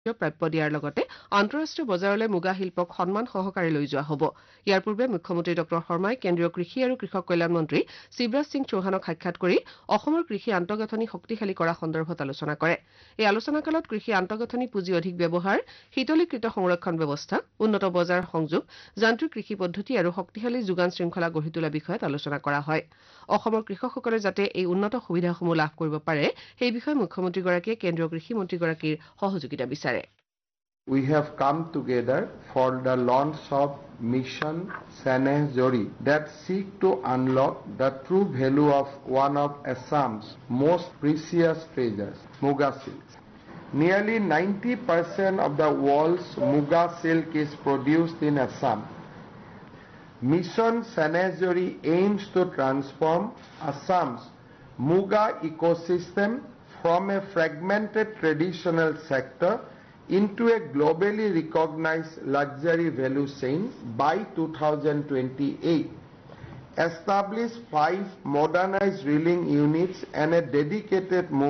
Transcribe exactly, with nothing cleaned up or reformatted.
প্ৰাপ্য দিয়াৰ লগতে আন্তঃৰাষ্ট্ৰীয় বজাৰলৈ মুগা শিল্পক সন্মান সহকাৰে লৈ যোৱা হ'ব। ইয়াৰ পূৰ্বে মুখ্যমন্ত্ৰী ডঃ শৰ্মাই কেন্দ্ৰীয় কৃষি আৰু কৃষক কল্যাণ মন্ত্ৰী শিৱৰাজ সিং চৌহানক সাক্ষাৎ কৰি অসমৰ কৃষি আন্তঃগাঁথনি শক্তিশালী কৰা সন্দৰ্ভত আলোচনা কৰে। এই আলোচনাকালত কৃষি আন্তঃগাঁথনি পুঁজি অধিক ব্যৱহাৰ, শীতলীকৃত সংৰক্ষণ ব্যৱস্থা, উন্নত বজাৰ সংযোগ, যান্ত্ৰিক কৃষি পদ্ধতি আৰু শক্তিশালী যোগান শৃংখলা গঢ়ি তোলা বিষয়ত আলোচনা কৰা হয়। অসমৰ কৃষকসকলে যাতে এই উন্নত সুবিধাসমূহ লাভ কৰিব পাৰে সেই বিষয়ে মুখ্যমন্ত্ৰীগৰাকীয়ে কেন্দ্ৰীয় কৃষি মন্ত্ৰীগৰাকীৰ সহযোগিতা বিচাৰে। We have come together for the launch of Mission Saneh Jori that seek to unlock the true value of one of Assam's most precious treasures, Muga silk. Nearly ninety percent of the world's Muga silk is produced in Assam. Mission Saneh Jori aims to transform Assam's Muga ecosystem from a fragmented traditional sector into a globally recognized luxury value chain by two thousand twenty-eight. Establish five modernized reeling units and a dedicated